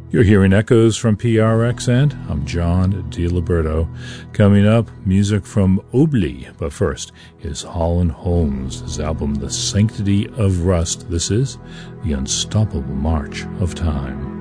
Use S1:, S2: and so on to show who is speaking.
S1: You're hearing echoes from PRX, and I'm John DiLiberto. Coming up, music from Obli, but first is Holland Holmes' his album The Sanctity of Rust. This is The Unstoppable March of Time.